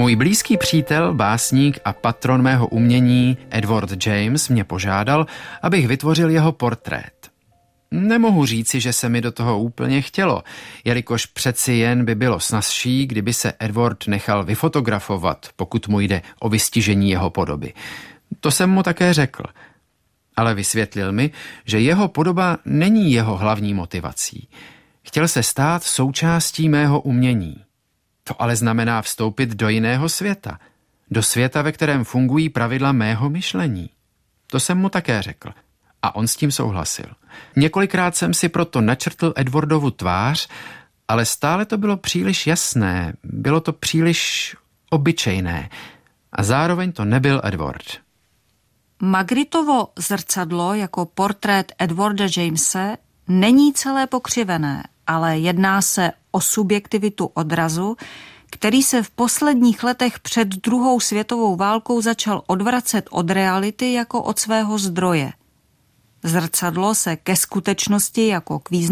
Můj blízký přítel, básník a patron mého umění Edward James mě požádal, abych vytvořil jeho portrét. Nemohu říci, že se mi do toho úplně chtělo, jelikož přeci jen by bylo snazší, kdyby se Edward nechal vyfotografovat, pokud mu jde o vystižení jeho podoby. To jsem mu také řekl, ale vysvětlil mi, že jeho podoba není jeho hlavní motivací. Chtěl se stát součástí mého umění. To ale znamená vstoupit do jiného světa. Do světa, ve kterém fungují pravidla mého myšlení. To jsem mu také řekl. A on s tím souhlasil. Několikrát jsem si proto načrtl Edwardovu tvář, ale stále to bylo příliš jasné, bylo to příliš obyčejné. A zároveň to nebyl Edward. Magrittovo zrcadlo jako portrét Edwarda Jamese není celé pokřivené, ale jedná se o subjektivitu odrazu, který se v posledních letech před druhou světovou válkou začal odvracet od reality jako od svého zdroje. Zrcadlo se ke skutečnosti jako k významu